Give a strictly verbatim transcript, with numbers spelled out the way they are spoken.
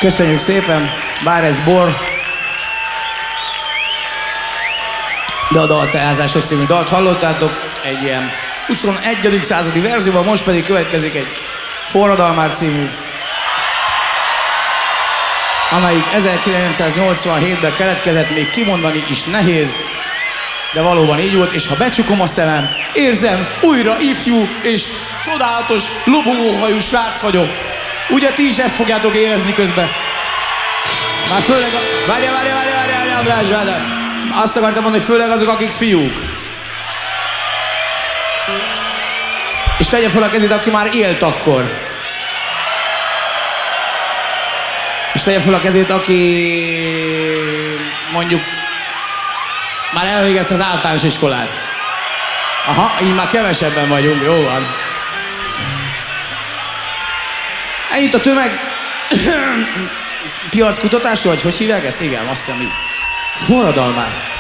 Köszönjük szépen, bár ez bor, de a dal teázáshoz című dalt hallottátok, egy ilyen huszonegyedik századi verzióban, most pedig következik egy Forradalmár című, amelyik ezerkilencszáznyolcvanhétben keletkezett, még kimondani is nehéz, de valóban így volt, és ha becsukom a szemem, érzem, újra ifjú és csodálatos, lobogóhajú srác vagyok. Ugye ti is ezt fogjátok érezni közben? Már főleg a... Várja, várja, várja, várja, várja, András, várja. Azt akartam mondani, hogy főleg azok, akik fiúk. És tegye fel a kezét, aki már élt akkor. És tegye fel a kezét, aki mondjuk már elvégezte az általános iskolát. Aha, így már kevesebben vagyunk, jó van. Ennyit a tömeg... piackutatásról, vagy hogy hívják ezt? Igen, azt hiszem így. Forradalmár.